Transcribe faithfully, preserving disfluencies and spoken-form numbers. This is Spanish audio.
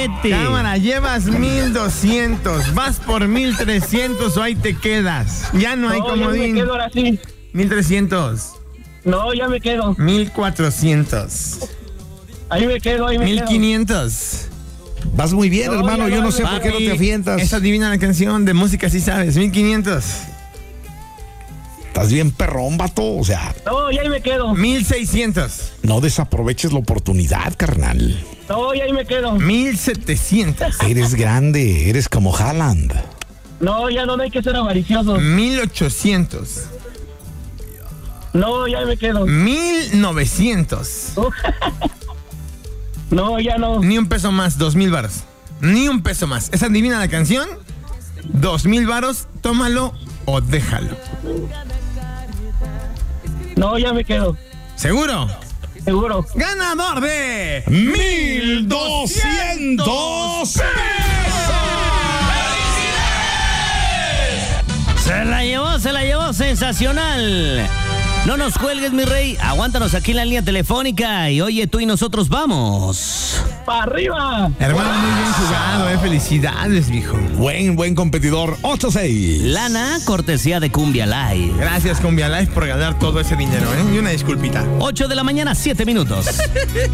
Vete. Cámara, llevas mil doscientos. ¿Vas por mil trescientos o ahí te quedas? Ya no hay No, ya comodín. me quedo ahora sí. mil trescientos. No, ya me quedo. mil cuatrocientos. Ahí me quedo, ahí me mil quedo. quinientos. Vas muy bien, No, hermano. ya Yo no no, sé por qué no Papi, te avientas. Esa adivina la canción de música, sí sabes. mil quinientos. Estás bien perrón, vato. O sea, No, ya ahí me quedo. mil seiscientos. no desaproveches la oportunidad, carnal. No, ya ahí me quedo. mil setecientos. Eres grande, eres como Haaland. No, ya no, no hay que ser avariciosos. mil ochocientos. No, ya ahí me quedo. mil novecientos. No, ya no. Ni un peso más, dos mil varos. Ni un peso más. ¿Esa adivina la canción? Dos mil varos, tómalo o déjalo. No, ya me quedo. ¿Seguro? Seguro. Ganador de ¡Mil doscientos! Se la llevó, se la llevó, sensacional. No nos cuelgues, mi rey. Aguántanos aquí en la línea telefónica. Y oye, tú y nosotros vamos. ¡Para arriba! Hermano, muy bien jugado, eh. Felicidades, viejo. Buen, buen competidor. ocho seis. Lana, cortesía de Cumbia Live. Gracias, Cumbia Life, por ganar todo ese dinero, ¿eh? Y una disculpita. ocho de la mañana, siete minutos.